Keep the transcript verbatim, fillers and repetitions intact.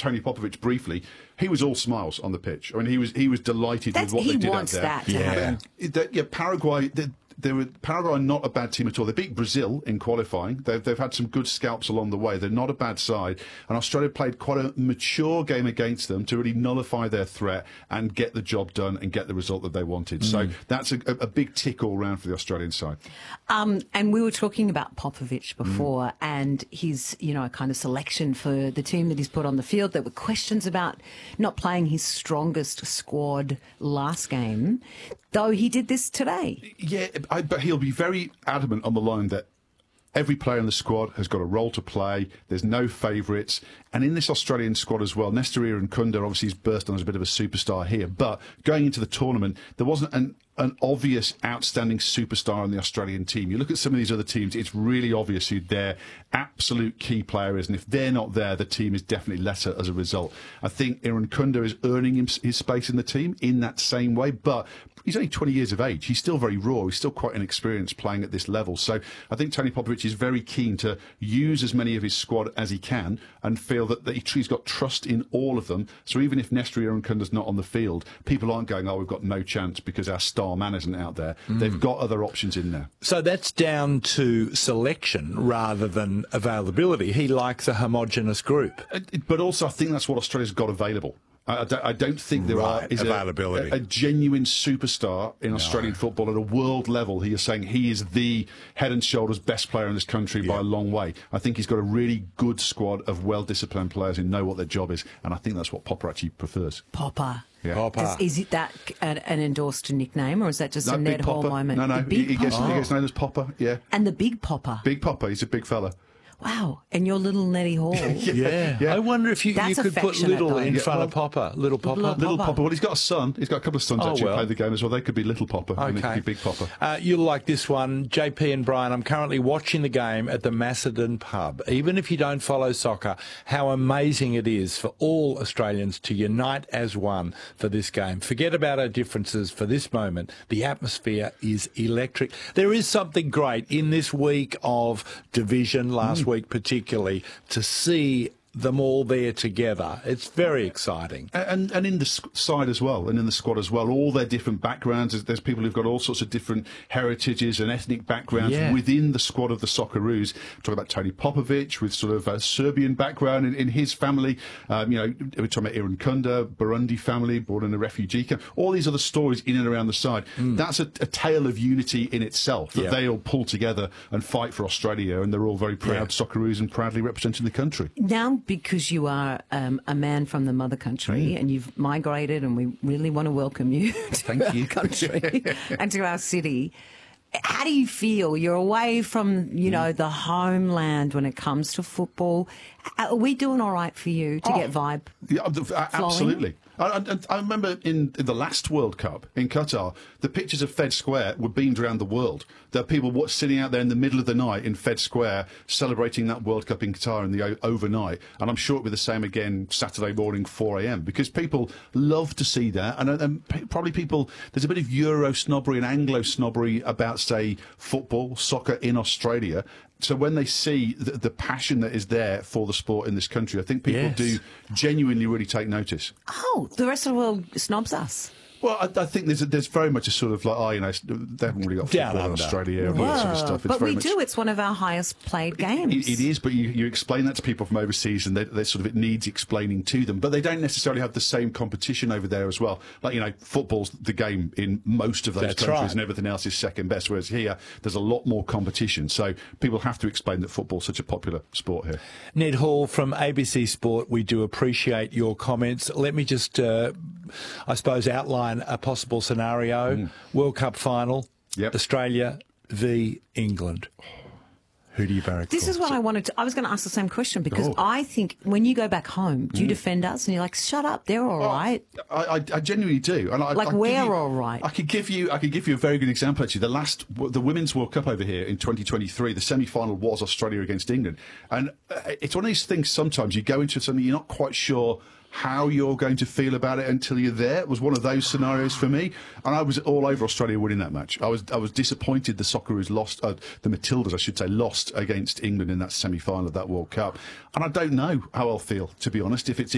Tony Popovich briefly, he was all smiles on the pitch. I mean, he was he was delighted That's, with what he they did out wants there. that to Yeah. happen. The, yeah, Paraguay. The, They were, Paraguay are not a bad team at all. They beat Brazil in qualifying. They've, they've had some good scalps along the way. They're not a bad side. And Australia played quite a mature game against them to really nullify their threat and get the job done and get the result that they wanted. Mm. So that's a, a big tick all round for the Australian side. Um, and we were talking about Popovich before mm. and his, you know, kind of selection for the team that he's put on the field. There were questions about not playing his strongest squad last game, though he did this today. Yeah, I, but he'll be very adamant on the line that every player in the squad has got a role to play. There's no favourites. And in this Australian squad as well, Nestor Irankunda obviously has burst on as a bit of a superstar here. But going into the tournament, there wasn't an, an obvious outstanding superstar on the Australian team. You look at some of these other teams, it's really obvious who their absolute key player is. And if they're not there, the team is definitely lesser as a result. I think Irankunda is earning him, his space in the team in that same way. But he's only twenty years of age. He's still very raw. He's still quite inexperienced playing at this level. So I think Tony Popovich is very keen to use as many of his squad as he can and feel that, that he's got trust in all of them. So even if Nestor Irankunda's not on the field, people aren't going, oh, we've got no chance because our star man isn't out there. Mm. They've got other options in there. So that's down to selection rather than availability. He likes a homogenous group. But also I think that's what Australia's got available. I don't, I don't think there right. are is availability. A, a genuine superstar in no. Australian football at a world level. He is saying he is the head and shoulders best player in this country yeah. by a long way. I think he's got a really good squad of well-disciplined players who know what their job is, and I think that's what Popper actually prefers. Popper. Yeah. Popper. Does, is it that an, an endorsed nickname, or is that just no, a Ned Hall Popper. moment? No, no, the big he, he, gets, Popper. he gets known as Popper, yeah. And the big Popper. Big Popper, he's a big fella. Wow, and your little Nettie Hall. yeah. yeah, yeah. I wonder if you, you could put little though. in yeah, front well, of Popper. Little Popper. Little, little Popper. Popper. Well, he's got a son. He's got a couple of sons oh, actually well. play the game as well. They could be Little Popper okay. and they could be Big Popper. Uh, you'll like this one. J P and Brian, I'm currently watching the game at the Macedon pub. Even if you don't follow soccer, how amazing it is for all Australians to unite as one for this game. Forget about our differences for this moment. The atmosphere is electric. There is something great in this week of division, last mm. week particularly, to see them all there together. It's very exciting. And and in the side as well, and in the squad as well, all their different backgrounds. There's, there's people who've got all sorts of different heritages and ethnic backgrounds yeah. within the squad of the Socceroos. Talking about Tony Popovich with sort of a Serbian background in, in his family. Um, you know, we're talking about Irankunda, Burundi family, born in a refugee camp. All these other stories in and around the side. Mm. That's a, a tale of unity in itself, that yeah. they all pull together and fight for Australia, and they're all very proud yeah. Socceroos and proudly representing the country. Now, because you are um, a man from the mother country mm. and you've migrated, and we really want to welcome you to Thank our you. country and to our city. How do you feel? You're away from, you know, the homeland when it comes to football. Are we doing all right for you to oh, get vibe? Yeah, absolutely. I, I, I remember in, in the last World Cup in Qatar, the pictures of Fed Square were beamed around the world. There are people watch, sitting out there in the middle of the night in Fed Square celebrating that World Cup in Qatar in the o- overnight. And I'm sure it'll be the same again Saturday morning, four a.m. because people love to see that. And, and p- probably people, there's a bit of Euro snobbery and Anglo snobbery about, say, football, soccer in Australia. So when they see the, the passion that is there for the sport in this country, I think people yes. do genuinely really take notice. Oh, the rest of the world snobs us. Well, I, I think there's a, there's very much a sort of like, oh, you know, they haven't really got football in Australia and all that sort of stuff. It's but very we much, do. It's one of our highest played games. It, it is, but you, you explain that to people from overseas, and they, they sort of it needs explaining to them. But they don't necessarily have the same competition over there as well. Like, you know, football's the game in most of those That's countries, right. and everything else is second best. Whereas here, there's a lot more competition. So people have to explain that football's such a popular sport here. Ned Hall from A B C Sport, we do appreciate your comments. Let me just, uh, I suppose, outline a possible scenario. Mm. World Cup final, yep. Australia v England. Who do you barrack This for? is what I wanted to... I was going to ask the same question because oh. I think when you go back home, do you mm. defend us? And you're like, shut up, they're all oh, right. I, I, I genuinely do. And I, like, I we're you, all right. I could give you I could give you a very good example, actually. The last... The Women's World Cup over here in twenty twenty-three, the semi-final was Australia against England. And uh, it's one of these things sometimes you go into something you're not quite sure how you're going to feel about it until you're there. It was one of those scenarios for me, and I was all over Australia winning that match. I was I was disappointed the Socceroos lost, uh, the Matildas, I should say, lost against England in that semi-final of that World Cup, and I don't know how I'll feel, to be honest, if it's